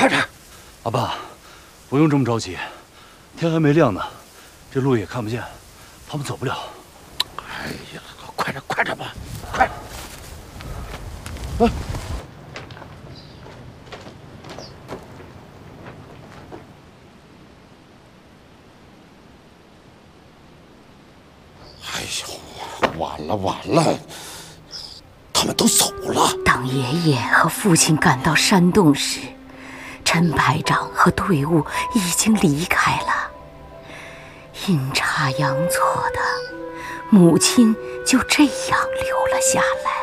快点！ 阿爸，不用这么着急，天还没亮呢，这路也看不见，他们走不了。 哎呀，快点，快点吧，快！哎呦，完了完了，他们都走了。 当爷爷和父亲赶到山洞时，陈排长和队伍已经离开了。阴差阳错的，母亲就这样留了下来。